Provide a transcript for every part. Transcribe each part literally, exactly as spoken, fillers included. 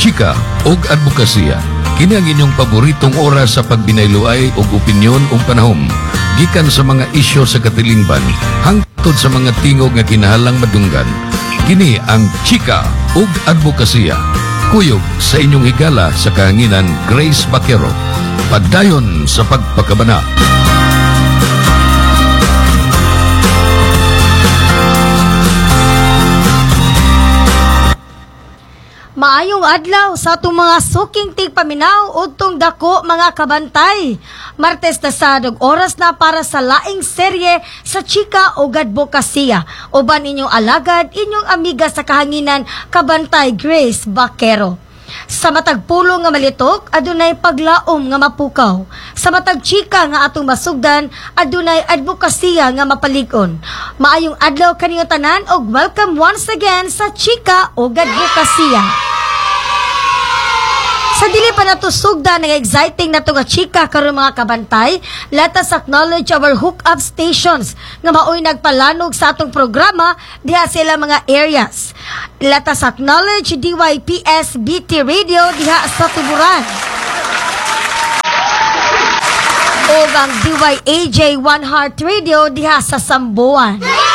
chika ug advokasya. Kini ang inyong paboritong oras sa pagbinayloay ug opinyon ug panahom gikan sa mga isyu sa katilingban hangtod sa mga tingog nga kinahanglang madunggan. Kini ang chika ug advokasya. Kuyog sa inyong higala sa kahanginan Grace Baquero. Padayon sa pagpakabana. Maayong adlaw sa atong mga suking tigpaminaw o tong dako mga kabantay. Martes na sadog oras na para sa laing serye sa chika o advokasya. Uban inyong alagad, inyong amiga sa kahanginan, kabantay Grace Baquero. Sa matag pulo nga malitok, adunay paglaom nga mapukaw. Sa matag chika nga atong masugdan, adunay advokasya nga mapalig-on. Maayong adlaw kaniyong tanan og welcome once again sa chika o advokasya. Sa dili pa nato sugda, nag-exciting na to nga chika karon mga kabantay, let us acknowledge our hookup stations nga maoy nagpalanog sa atong programa diha sila mga areas. Let us acknowledge D Y P S B T Radio diha sa Tuburan. O ang D Y A J One Heart Radio diha sa Sambuan.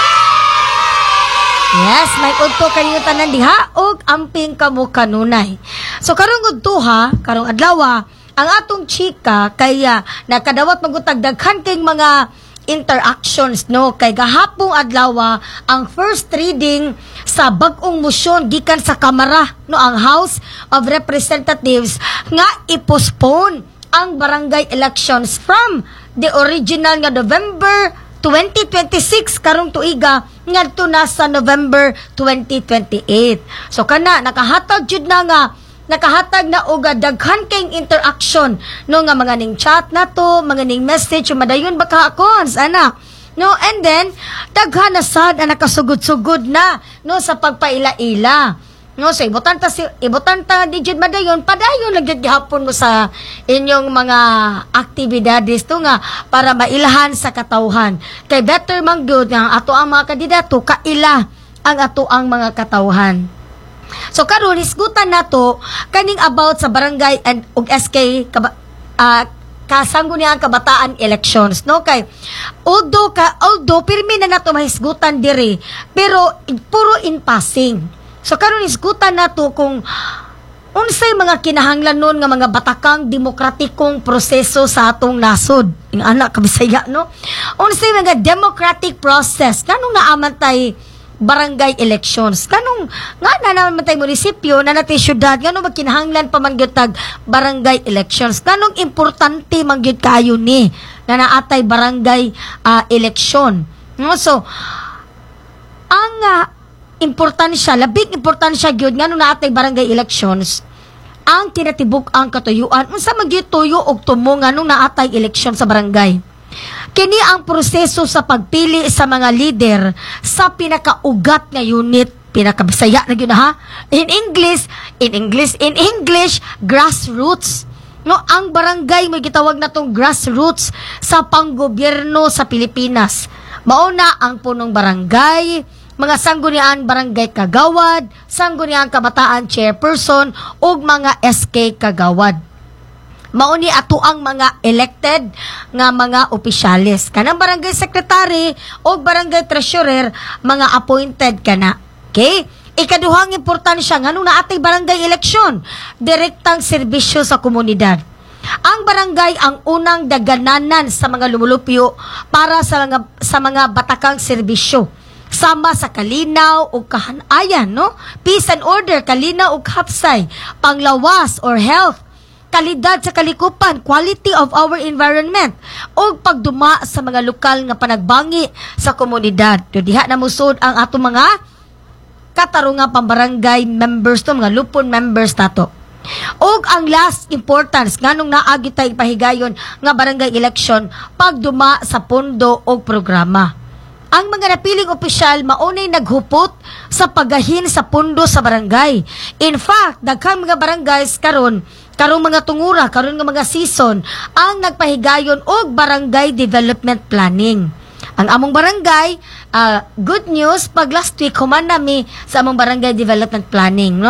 Yes, may udto kanyo tanan diha og amping kamo kanunay. So karong udto ha, karong adlaw ang atong chika kaya nakadawat magutag daghan kay mga interactions no kay gahapong adlaw ang first reading sa bag-ong motion gikan sa Kamara no ang House of Representatives nga i-postpone ang barangay elections from the original nga November twenty twenty-six karong tuiga ngadto na sa November twenty twenty-eight. So kana nakahatag jud na nga nakahatag na og daghan kay interaction no nga mga ning chat nato, mga ning message madayon ba ka akons anak. No, and then daghan na sad ang nakasugod-sugod na no sa pagpaila-ila. No, so ibutan ta si ibutan ta di jud madayon padayon lang jud gihapon mo sa inyong mga aktibidades to nga para mailahan sa katawhan. Kay better man gyud nga ato ang mga kandidato kaila ang ato ang mga katawhan. So karon hisgutan nato kaning about sa barangay and ug S K kaba, uh, kasanggunian kabataan elections no kay although ka although pirmi na nato mahisgutan diri pero puro in passing. So karon isgutan nato kung unsay mga kinahanglan nun nga mga batakang demokratikong proseso sa atong nasod. Ing anak kabisaya no. Unsay mga democratic process kanong naaman tay barangay elections. Kanong nga na naman tay munisipyo na natay syudad ngano magkinahanglan pa man gyud tag barangay elections. Kanong importante man gyud kayo ni na naatay barangay uh, election. No so ang uh, importansya, labing importansya gyud ngano naatay barangay elections ang tinatibuk ang katuyuan unsa man gyud tuyo og tumo ngano naatay eleksyon sa barangay. Kini ang proseso sa pagpili sa mga leader sa pinakaugat nga unit, pinakabisaya na gyud ha. In English, in English, in English, grassroots. No, ang barangay mo gitawag natong grassroots sa panggobyerno sa Pilipinas. Mao na ang punong barangay, mga sanggunian barangay kagawad, sanggunian kabataan chairperson, ug mga S K kagawad. Mauni ato ang mga elected nga mga opisyalis. Kanang barangay secretary o barangay treasurer, mga appointed kana. Okay? Ikaduhang importansya nga nung naatay barangay eleksyon, direktang serbisyo sa komunidad. Ang barangay ang unang dagananan sa mga lumulupyo para sa mga, sa mga batakang serbisyo. Sama sa kalinaw o kahanayan, no? Peace and order, kalinaw o hapsay, panglawas or health, kalidad sa kalikupan, quality of our environment, o pagduma sa mga lokal nga panagbangi sa komunidad. So, diha na musod ang ato mga katarunga pambarangay members to, mga lupon members nato. O ang last importance, nganong naagi tayo ipahigayon nga barangay election, pagduma sa pondo o programa. Ang mga napiling opisyal maunay naghupot sa pagahin sa pondo sa barangay. In fact, daghang mga barangays karon, karong mga tungura, karon nga mga season, ang nagpahigayon og barangay development planning. Ang among barangay, uh, good news, pag last week human nami sa among barangay development planning, no?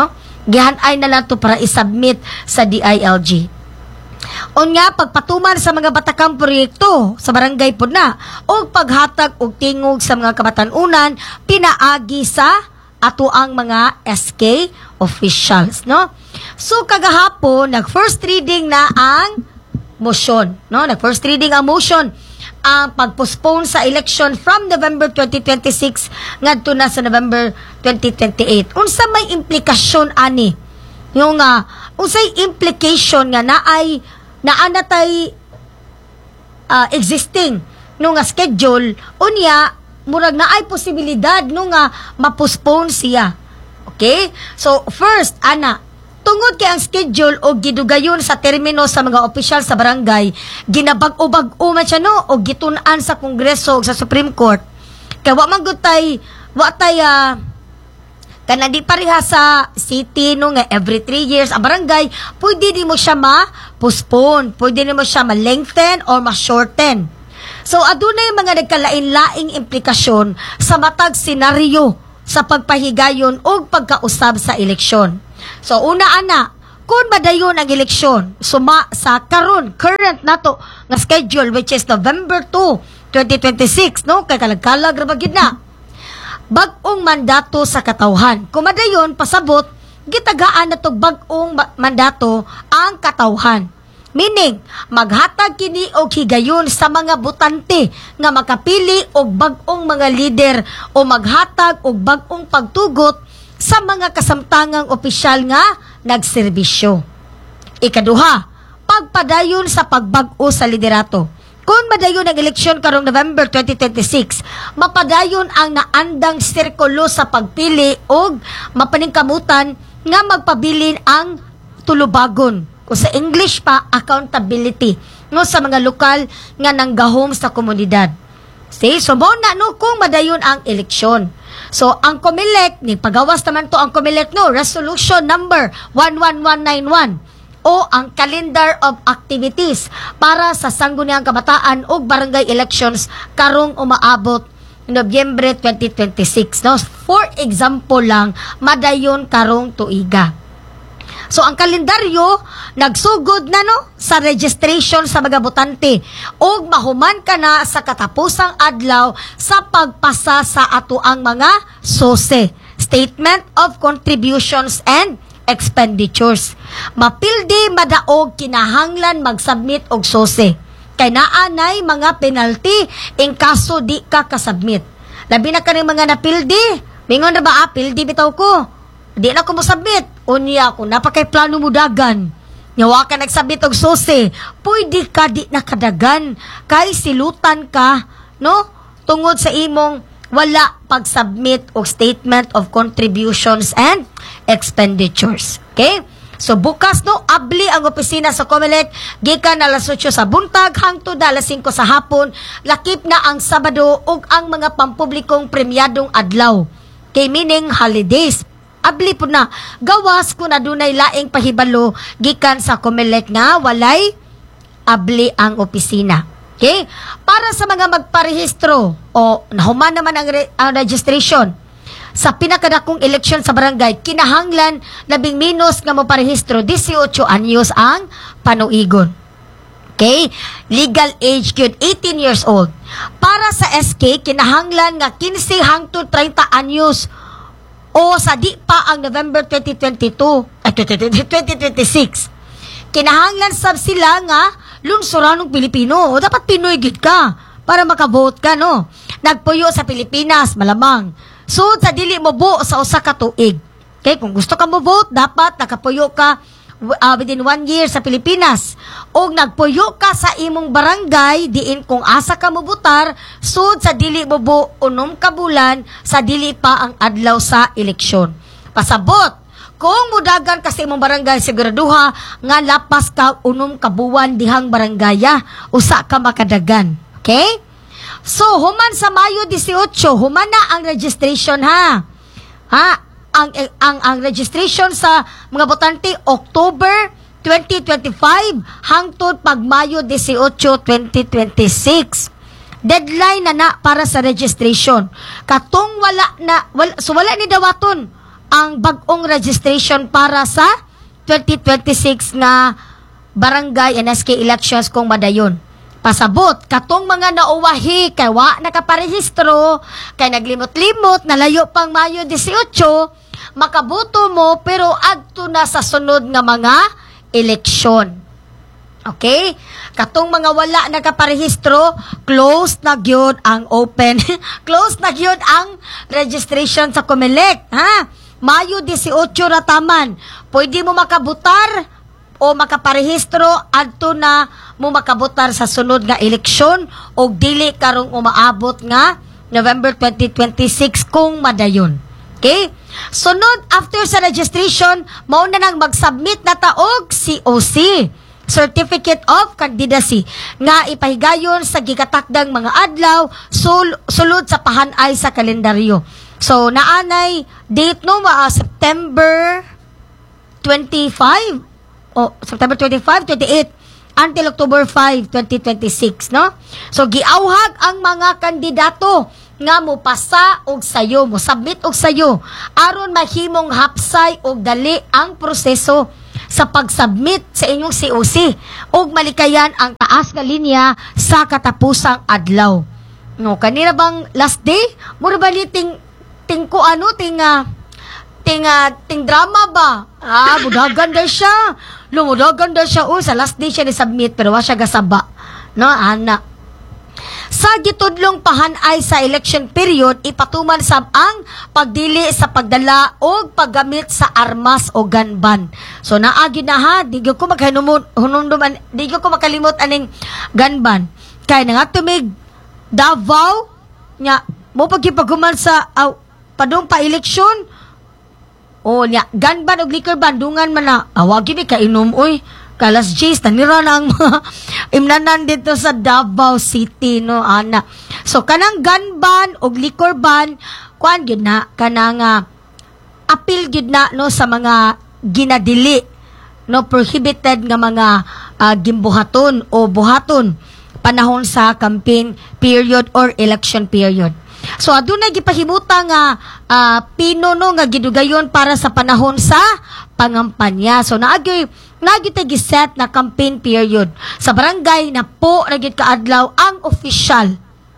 gihanay na lang to para isubmit sa D I L G. Unya, pagpatuman sa mga batakang proyekto sa barangay po na o paghatag og tingog sa mga kabatanunan pinaagi sa ato ang mga S K officials, no? So kagahapon nag first reading na ang motion, no? Nag first reading ang motion ang pagpostpone sa election from November twenty twenty-six ngadto na sa November twenty twenty-eight. Unsa may implikasyon ani? Yung nga uh, unsay implication nga naay naanatay uh, existing no nga schedule unya murag naay posibilidad no nga ma-postpone siya. Okay? So first ana tungod kay ang schedule o gidugayon sa termino sa mga opisyal sa barangay, ginabag-o-bag-o man siya no, o gitun-an sa Kongreso o sa Supreme Court. Kaya wa man gud tay, wa tay, uh, kana di pareha sa city no, nga every three years, ang barangay, pwede di mo siya ma-postpone, pwede di mo siya ma-lengthen or ma-shorten. So, adunay mga nagkalain-laing implikasyon sa matag senaryo sa pagpahigayon o pagkausab sa eleksyon. So, una ana, kung madayon ang eleksyon, suma sa karon current nato nga schedule which is November second, twenty twenty-six, no? Kay kalagkalag ra bagid na. Bag-ong mandato sa katawhan. Kung madayon pasabot, gitagaan na to bag-ong mandato ang katawhan. Meaning, maghatag kini og higayon sa mga botante nga makapili og bag-ong mga leader o maghatag og bag-ong pagtugot sa mga kasamtangang opisyal nga nagserbisyo. Ikaduha, pagpadayon sa pagbag-o sa liderato. Kung madayon ang eleksyon karong November twenty twenty-six, mapadayon ang naandang sirkulo sa pagpili o mapaningkamutan nga magpabilin ang tulubagon. O sa English pa, accountability no, sa mga lokal nga nanggahom sa komunidad. See? So, mo na no, kung madayon ang eleksyon. So, ang COMELEC, ni pagawas naman to ang COMELEC, no, resolution number one one one nine one o ang calendar of activities para sa sangguniang kabataan o barangay elections karong umaabot Nobyembre twenty twenty-six. No? For example lang, madayon karong tuiga. So, ang kalendaryo, nagsugod na no, sa registration sa mga botante o mahuman ka na sa katapusang adlaw sa pagpasa sa ato ang mga S O S E, Statement of Contributions and Expenditures. Mapildi madaog kinahanglan mag-submit og S O S E. Kay naanay mga penalty in kaso di ka kasubmit. Labi na ka ng mga napildi, mingon na ba, ah, pildi bitaw ko. Di na ko mo submit. Unya ako, napakay plano mo dagan. Nyawa ka nagsabit og S O S E. Pwede ka di nakadagan. Kay silutan ka, no? Tungod sa imong wala pag-submit og Statement of Contributions and Expenditures. Okay? So bukas no, abli ang opisina sa COMELEC gikan alas otso sa buntag hangtod alas singko sa hapon. Lakip na ang Sabado ug ang mga pampublikong premyadong adlaw. Kay meaning holidays. Abli po na, gawas ko na dunay laing pahibalo gikan sa COMELEC na walay abli ang opisina. Okay? Para sa mga magparehistro o nahuman naman ang, re- ang registration sa pinakadakong eleksyon sa barangay, kinahanglan labing minus nga mo parehistro eighteen anyos ang panuigon. Okay? Legal age gyud eighteen years old. Para sa S K, kinahanglan nga fifteen hangtod thirty anyos o sa di pa ang November twenty twenty-two, ay twenty twenty-six. Kinahanglan sab sila nga lungsoranong Pilipino. O dapat Pinoy gid ka para makavote ka, no? Nagpuyo sa Pilipinas, malamang. So, sa dili mo bo sa usa ka tuig. Okay, kung gusto ka mo vote, dapat nakapuyo ka uh, within one year sa Pilipinas. O nagpuyo ka sa imong barangay, diin kung asa ka mo butar, sud sa dili mo bo unom ka bulan, sa dili pa ang adlaw sa eleksyon. Pasabot, kung mudagan ka sa imong barangay, siguraduha nga lapas ka unom ka buwan dihang barangaya, usa ka makadagan. Okay? So, human sa Mayo eighteen, human na ang registration ha. Ha? Ang, ang, ang registration sa mga botante, October twenty twenty-five hangtod pag Mayo eighteen, twenty twenty-six. Deadline na na para sa registration. Katong wala na, wala, so wala ni dawaton ang bag-ong registration para sa twenty twenty-six nga barangay N S K elections kung madayon. Pasabot, katong mga nauwahi, kay wa nakaparehistro, kay naglimot-limot, nalayo pang Mayo eighteen, makaboto mo, pero adto na sa sunod nga mga eleksyon. Okay? Katong mga wala nakaparehistro, closed na gyud ang open. Closed na gyud ang registration sa Comelec. Ha? Mayo eighteen ra taman. Pwede mo makabutar o makaparehistro adto na mo makabutar sa sunod nga eleksyon o dili karong umaabot nga November twenty twenty-six kung madayon. Okay? Sunod, after sa registration, mao na nang mag-submit na taog C O C, Certificate of Candidacy, nga ipahigayon sa gigatakdang mga adlaw sul- sulod sa pahanay sa kalendaryo. So, naanay date no, uh, September twenty-five, o September twenty-five, twenty-eight, until October five, twenty twenty-six, no? So, giawhag ang mga kandidato nga mo pasa og sayo, mo submit og sayo, aron mahimong hapsay og dali ang proseso sa pag-submit sa inyong C O C ug malikayan ang taas nga linya sa katapusang adlaw. No, kanina bang last day? Mura ba ni ting ting ko ano ting uh, ting uh, ting drama ba? Ah, budagan daw siya. Lumudagan daw siya o sa last day siya ni submit pero wa siya gasaba. No, ana. Sa gitudlong pahanay sa election period, ipatuman sab ang pagdili sa pagdala o paggamit sa armas o gunban. So naagi na ha, di ko maghinumdum, di ko makalimot aning gunban. Kaya na nga tumig Davao, nya, mo pagkipaguman sa uh, padung pa eleksyon, o nya, gunban o liquor bandungan man na, awagi ni kainom, oy, Kalas J's, tanira na ang mga imnanan dito sa Davao City, no, ana. So, kanang gun ban o liquor ban, kuan yun na, kanang uh, appeal yun na, no, sa mga ginadili, no, prohibited nga mga uh, gimbuhaton o buhaton panahon sa campaign period or election period. So, adunay gipahimuta nga uh, pino, no, nga gidugayon para sa panahon sa pangampanya. So, naagyoy, naagyoy tayo giset na campaign period. Sa barangay na po, nagit kaadlaw ang official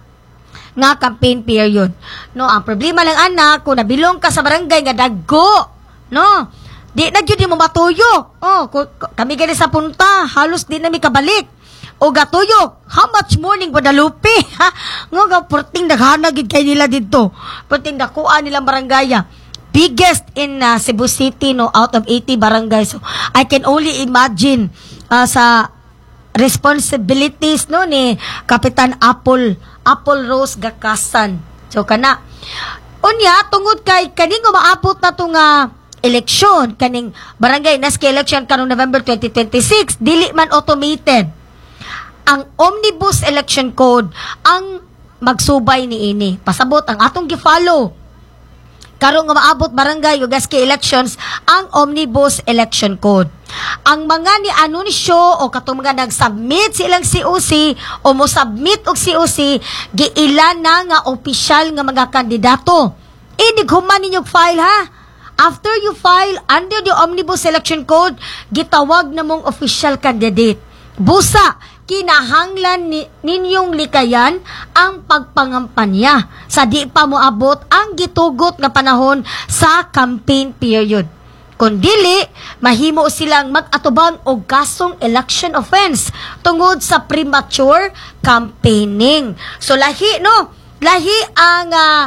nga campaign period. No, ang problema lang, anak, kung nabilong ka sa barangay nga daggo, no, di na yun mo matuyok. Oh, kami gani sa punta, halos di na mi kabalik. O gatuyok, how much morning Guadalupe? Ha? Nga nga, porting naghanagid kay nila dito. Porting nakuha nilang barangaya. Biggest in uh, Cebu City, no, out of eighty barangays. So, I can only imagine uh, sa responsibilities, no, ni Kapitan Apple, Apple Rose Gakasan. So, kana. Unya, tungod kay, kaning umaapot na itong uh, eleksyon, kaning barangay N S K election kanong November twenty twenty-six, dili man automated. Ang Omnibus Election Code ang magsubay ni ini. Pasabot ang atong gi-follow. Karong nga maabot barangay ug S K elections ang Omnibus Election Code. Ang mga ni anunsyo o katong mga nag-submit silang C O C o mo submit og C O C giilan na nga opisyal nga mga kandidato. Inig human ninyong file ha. After you file under the Omnibus Election Code, gitawag na mong official candidate. Busa, kinahanglan ni, ninyong likayan ang pagpangampanya sa di pa moabot ang gitugot nga panahon sa campaign period. Kung dili, mahimo silang mag-atubang og kasong election offense tungod sa premature campaigning. So lahi no, lahi ang uh,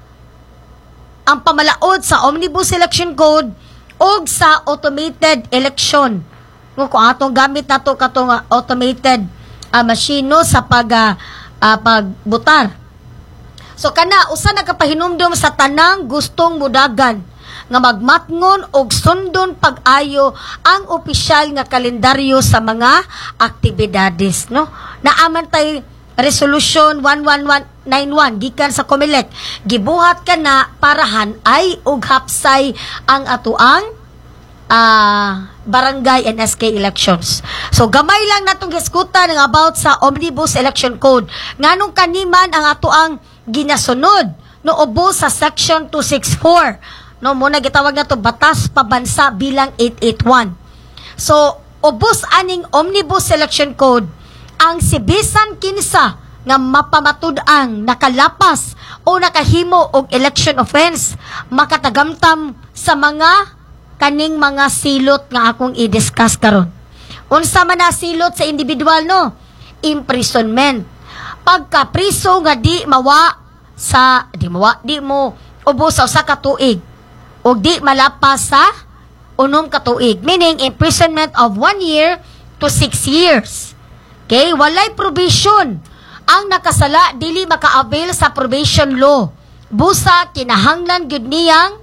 ang pamalaod sa Omnibus Election Code og sa automated election. Kung atong gamit nato katong uh, automated uh, machine no, sa pag uh, uh, pagbutar. So kana usa nakapahinumdom sa tanang gustong mudagan nga magmatngon og sundon pag-ayo ang opisyal nga kalendaryo sa mga aktibidades, no. Naaman tay Resolution one one one nine one gikan sa Comelec, gibuhat ka na para hanay og hapsay ang atuang Uh, barangay N S K elections. So gamay lang natong hiskutan ng about sa Omnibus Election Code. Nganong kaniman ang ato ang ginasunod no ubo sa Section two sixty-four No, muna gitawag na to Batas Pabansa bilang eight eighty-one. So, ubos aning Omnibus Election Code ang si bisan kinsa nga mapamatud-ang nakalapas o nakahimo og election offense makatagamtam sa mga kaning mga silot nga akong i-discuss karon. Unsa man na silot sa individual, no? Imprisonment. Pagka priso nga di mawa sa di mawa di mo ubos sa usa ka tuig o di malapas sa unom ka tuig, meaning imprisonment of one year to six years. Okay, walay provision ang nakasala dili maka-avail sa probation law. Busa kinahanglan gyud niyang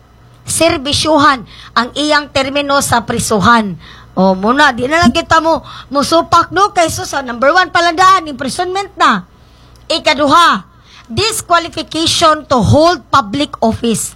serbisyuhan ang iyang termino sa prisuhan. O muna, di na lang kita mo musupak, no? Kaysa sa number one palandaan, imprisonment na. Ikaduha, disqualification to hold public office.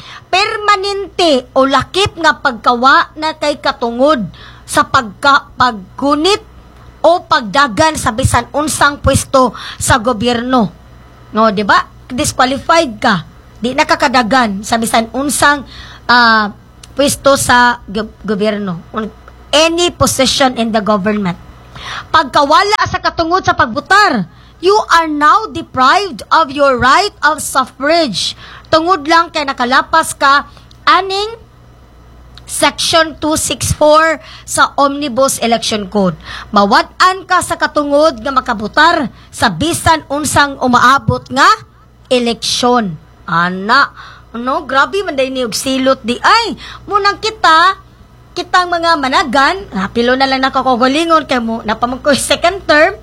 Permanente o lakip nga pagkawa na kay katungod sa pagka, paggunit o pagdagan sa bisan unsang pwesto sa gobyerno. No, di ba? Disqualified ka. Di nakakadagan sa bisan unsang uh, pwesto sa go- gobyerno. Any position in the government. Pagkawala sa katungod sa pagbutar, you are now deprived of your right of suffrage. Tungod lang kay nakalapas ka aning Section two sixty-four sa Omnibus Election Code. Mawad-an ka sa katungod nga makabutar sa bisan unsang umaabot nga eleksyon. Ana, no, grabe man day ni og silot di ay. Munang kita, kitang mga managan, napilo na lang nakakagulingon kay mo napamagko second term.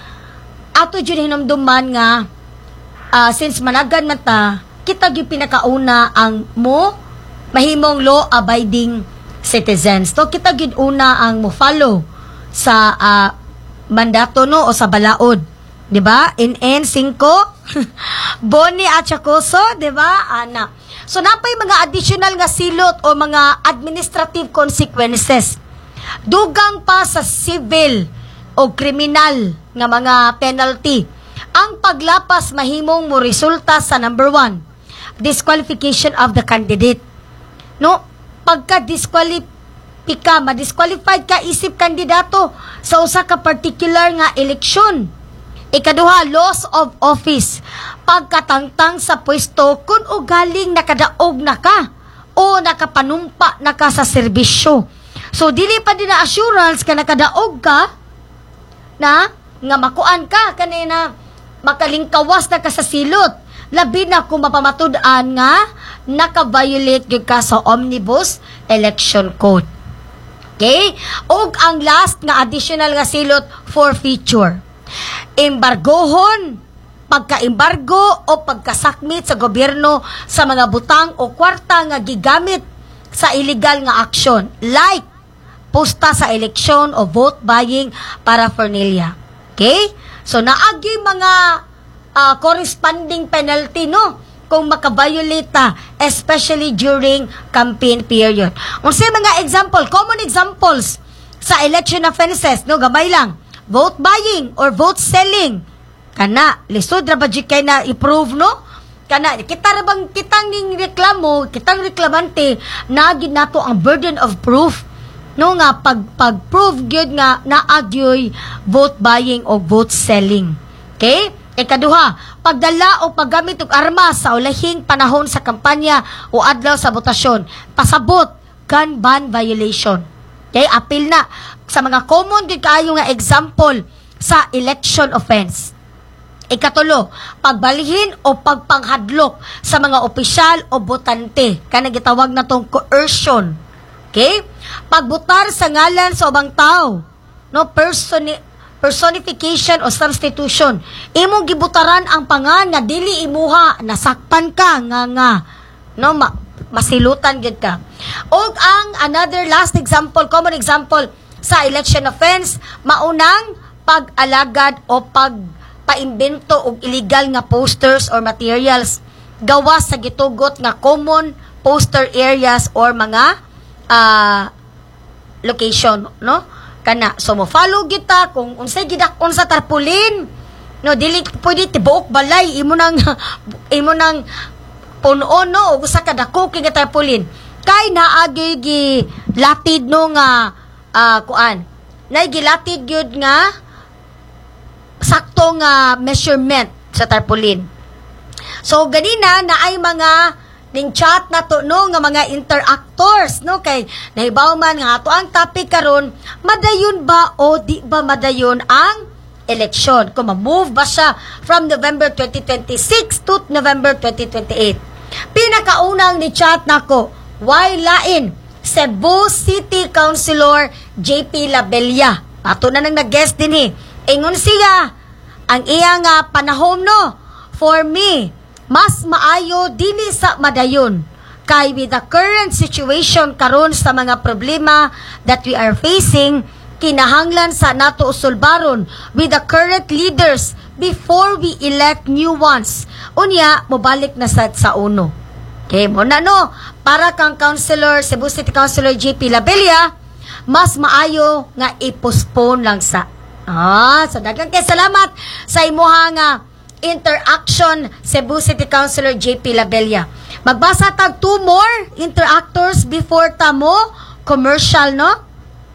Ato jud hinumduman nga uh, since managan man ta, kita gyud pinakauna ang mo mahimong law-abiding citizens. So, kita gid una ang mo follow sa uh, mandato, no, o sa balaod. Diba? In N five, Boni at Chacoso, diba? Ana. So, napay mga additional nga silot o mga administrative consequences. Dugang pa sa civil o criminal nga mga penalty. Ang paglapas mahimong mo resulta sa number one, disqualification of the candidate. No, pagka-disqualifika, ma-disqualified ka isip kandidato sa usa ka particular nga eleksyon. Ikaduha, loss of office. Pagkatangtang sa pwesto kung ugaling nakadaog na ka o nakapanumpa na ka sa serbisyo. So, dili pa din na assurance ka nakadaog ka na nga makuan ka kanina makalingkawas na ka sa silot. Labi na kung mapamatud-an nga naka-violate gyud ka sa Omnibus Election Code. Okay? Og ang last nga additional nga silot, forfeiture. Embargohon, pagka-embargo o pagkasakmit sa gobyerno sa mga butang o kwarta nga gigamit sa illegal nga aksyon, like posta sa eleksyon o vote buying paraphernalia. Okay? So, naagi mga uh, corresponding penalty, no? Kung makabiolate ta, especially during campaign period. Unsay mga example, common examples sa election offenses, no? Gamay lang. Vote buying or vote selling. Kana, lisod ra ba jud kay na i-prove, no? Kana, kita ra bang kitang ning reklamo, kitang reklamante, na gyud nato ang burden of proof. No nga pag pag-prove gyud nga naagyoy vote buying o vote selling. Okay? Ikaduha, pagdala o paggamit og armas sa ulahing panahon sa kampanya o adlaw sa botasyon, pasabot gun ban violation. Okay? Apil na sa mga common gyud kaayo nga example sa election offense. Ikatulo, pagbalhin o pagpanghadlok sa mga opisyal o botante. Kana gitawag na tong coercion. Okay? Pagbutar sa ngalan sa ubang tao, no, personi personification o substitution. Imong gibutaran ang pangan nga dili imuha, nasakpan ka nga nga, no, ma masilutan gid ka. Og ang another last example, common example sa election offense, maunang pag-alagad o pagpaimbento og illegal nga posters or materials gawas sa gitugot nga common poster areas or mga uh, location, no? Kana, so mo follow kita kung unsay gidakon sa tarpaulin, no, dili pwede tibuok balay imo nang imo nang punon no ug usa ka dako kay nga tarpaulin kay naagi gi latid no nga uh, kuan nay gilatid gyud nga sakto nga measurement sa tarpaulin. So ganina na ay mga ning chat na to no nga mga interactors no kay nahibaw man nga ato ang topic karon madayon ba o di ba madayon ang election kung ma-move ba siya from November twenty twenty-six to November twenty twenty-eight. Pinakaunang ni chat nako why lain Cebu City Councilor J P Labella ato na nang nag-guest din eh ingon siya ang iya nga panahon no for me mas maayo dili sa madayon kay with the current situation karon sa mga problema that we are facing kinahanglan sa nato usulbaron with the current leaders before we elect new ones unya mobalik na sad sa uno. Okay mo na no para kang councilor Cebu City Councilor J P Labella mas maayo nga i-postpone lang sa ah so daghang kay salamat sa imuha nga interaction Cebu City Councilor J P Labella. Magbasa tag two more interactors before tamo commercial no?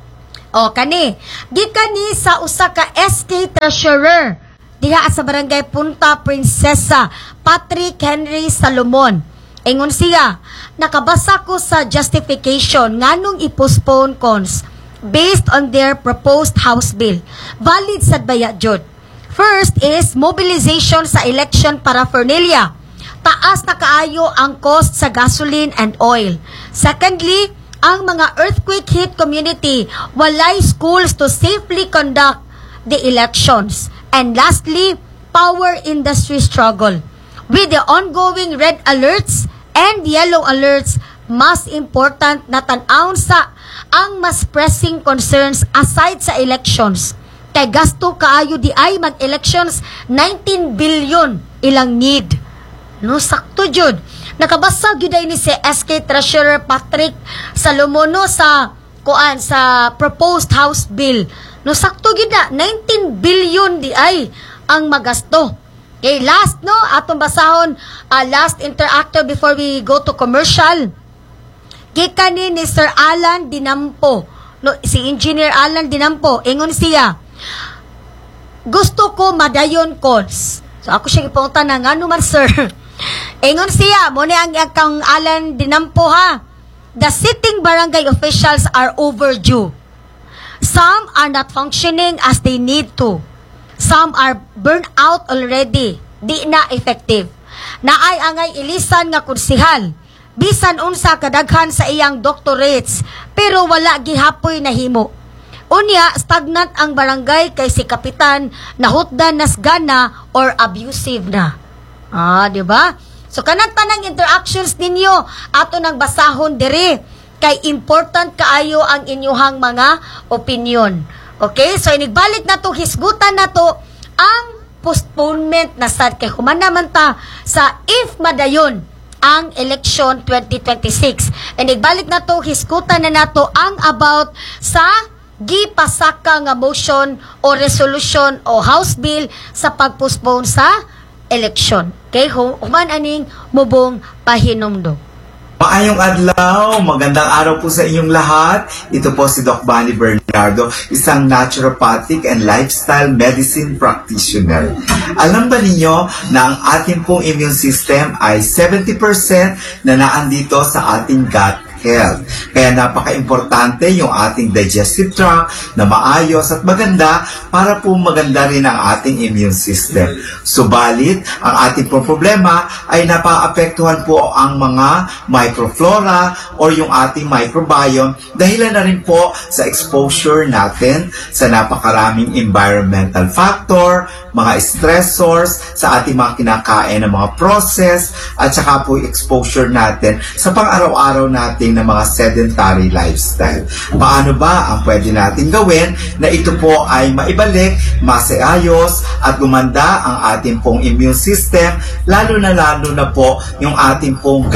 O kani, gikan ni sa usa ka S K treasurer diha sa barangay Punta Princesa, Patrick Henry Salomon. Ingon siya, nakabasa ko sa justification nganong i-postpone cons based on their proposed House bill. Valid sad baya jud. First is mobilization sa election paraphernalia. Taas na kaayo ang cost sa gasoline and oil. Secondly, ang mga earthquake hit community walay schools to safely conduct the elections. And lastly, power industry struggle. With the ongoing red alerts and yellow alerts, mas important na tan-awon sa ang mas pressing concerns aside sa elections. Kay gasto kaayo di ay mag-elections nineteen billion ilang need. No sakto jud. Nakabasa gyud ay ni si S K Treasurer Patrick Salomon no, sa kuan sa proposed House bill. No sakto gyud na nineteen billion di ay ang magasto. Okay, last no atong basahon uh, last interactor before we go to commercial. Gikan ni Sir Alan Dinampo. No si Engineer Alan Dinampo ingon siya gusto ko madayon calls. So ako siya ipunta na nga naman sir. Ingon siya, mo ni ang akang Alan Dinampo ha. The sitting barangay officials are overdue. Some are not functioning as they need to. Some are burnt out already. Di na effective. Naay angay ilisan nga kunsihal. Bisan unsa kadaghan sa iyang doctorates pero wala gihapoy nahimo. Unya, stagnant ang barangay kay si kapitan nahutdan nasgana or abusive na. Ah, di ba? So kanang tanang interactions ninyo ato nang basahon diri kay important kaayo ang inyuhang mga opinion. Okay? So inigbalik na to hisgutan na to ang postponement na sad kay human naman ta sa if madayon ang election twenty twenty-six. Inigbalik na to hisgutan na nato ang about sa gipasaka nga motion o resolution o House bill sa pagpostpone sa election. Okay, human aning mubong pahinomdo. Maayong adlaw, magandang araw po sa inyong lahat. Ito po si Doc Bunny Bernardo, isang naturopathic and lifestyle medicine practitioner. Alam ba ninyo na ang ating pong immune system ay seventy percent na naandito sa ating gut health. Kaya napaka-importante yung ating digestive tract na maayos at maganda para po maganda rin ang ating immune system. Subalit, ang ating po problema ay napaapektuhan po ang mga microflora or yung ating microbiome dahilan na rin po sa exposure natin sa napakaraming environmental factor, mga stressors sa ating mga kinakain ng mga process at saka po exposure natin sa pang-araw-araw natin ng mga sedentary lifestyle. Paano ba ang pwede natin gawin na ito po ay maibalik, maseayos at gumanda ang ating pong immune system, lalo na lalo na po yung ating pong gut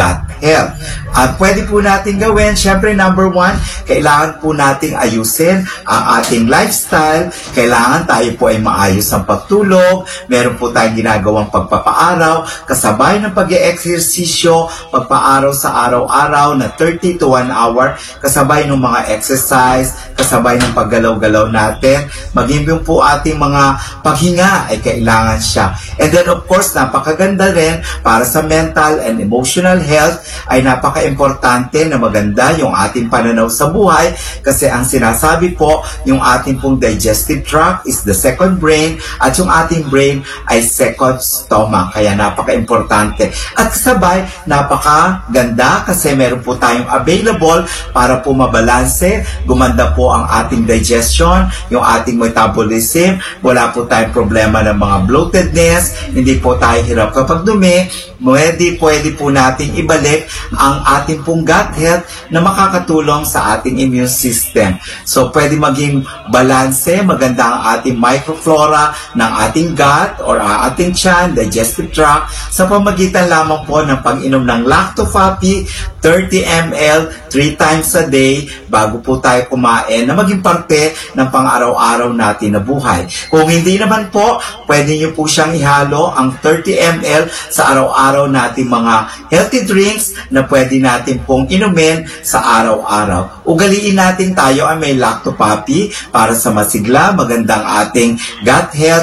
health. At pwede po natin gawin, syempre number one, kailangan po nating ayusin ang ating lifestyle. Kailangan tayo po ay maayos ang pagtulog. Meron po tayong ginagawang pagpapaaraw, kasabay ng pag-e-ehersisyo, pagpaaraw sa araw-araw na thirty to one hour, kasabay ng mga exercise, kasabay ng paggalaw-galaw natin. Maging yung po ating mga paghinga ay kailangan siya. And then of course, napakaganda rin para sa mental and emotional health ay napaka-importante na maganda yung ating pananaw sa buhay kasi ang sinasabi po, yung ating pong digestive tract is the second brain at yung ating brain ay second stomach. Kaya napaka-importante. At kasabay, napakaganda kasi meron po tayong available para po mabalanse, gumanda po ang ating digestion, yung ating metabolism, wala po tayong problema ng mga bloatedness, hindi po tayo hirap kapag dumi, pwede, pwede po nating ibalik ang ating pong gut health na makakatulong sa ating immune system. So, pwede maging balanse, maganda ang ating microflora ng ating gut or ang ating tiyan, digestive tract, sa pamagitan lamang po ng pag-inom ng Lactofapi, thirty milliliters, three times a day, bago po tayo kumain, na maging parte ng pang-araw-araw natin na buhay. Kung hindi naman po, pwede nyo po siyang ihalo ang thirty milliliters sa araw-araw nating mga healthy drinks na pwede natin pong inumin sa araw-araw. Ugaliin natin tayo ay may Lactopapi para sa masigla, magandang ating gut health,